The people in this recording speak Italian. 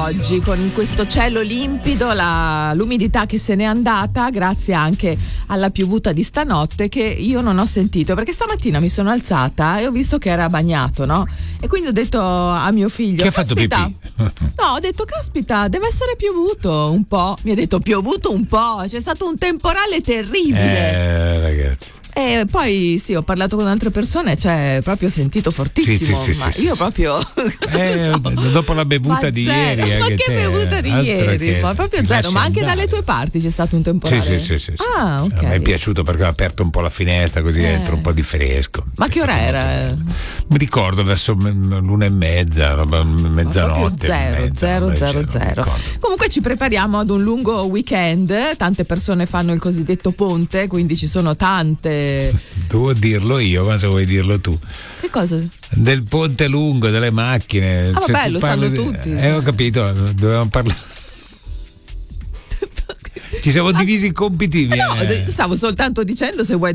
oggi con questo cielo limpido, l'umidità che se n'è andata grazie anche alla piovuta di stanotte che io non ho sentito, perché stamattina mi sono alzata e ho visto che era bagnato, no? E quindi ho detto a mio figlio: che ha fatto pipì? No, ho detto caspita, deve essere piovuto un po'. Mi ha detto piovuto un po', c'è stato un temporale terribile. Ragazzi. E poi sì, ho parlato con altre persone, cioè proprio sentito fortissimo, io proprio dopo la bevuta di ieri. Ma che bevuta di ieri? Ma proprio zero, ma anche dalle tue parti c'è stato un temporale. Sì. Ah, ok. A me è piaciuto perché ho aperto un po' la finestra così entra un po' di fresco. Ma che ora era? Mi ricordo verso l'1:30, mezzanotte. Zero. Comunque ci prepariamo ad un lungo weekend, tante persone fanno il cosiddetto ponte, quindi ci sono tante. Devo dirlo io, ma se vuoi dirlo tu. Che cosa? Del ponte lungo, delle macchine. Ah, vabbè, lo sanno tutti. Ho capito, dovevamo parlare. Ci siamo divisi i compiti. No, stavo soltanto dicendo, se vuoi